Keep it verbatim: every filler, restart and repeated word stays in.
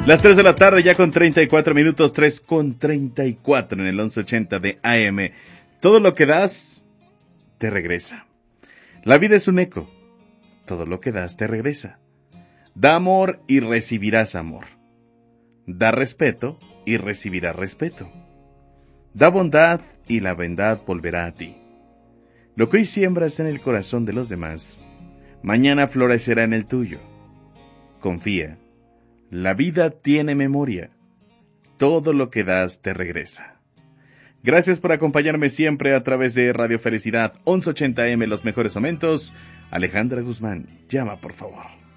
Las tres de la tarde ya con treinta y cuatro minutos, tres con treinta y cuatro en el once ochenta de A M. Todo lo que das, te regresa. La vida es un eco. Todo lo que das, te regresa. Da amor y recibirás amor. Da respeto y recibirás respeto. Da bondad y la bondad volverá a ti. Lo que hoy siembras en el corazón de los demás, mañana florecerá en el tuyo. Confía. La vida tiene memoria. Todo lo que das te regresa. Gracias por acompañarme siempre a través de Radio Felicidad once ochenta A M, los mejores momentos. Alejandra Guzmán, llama por favor.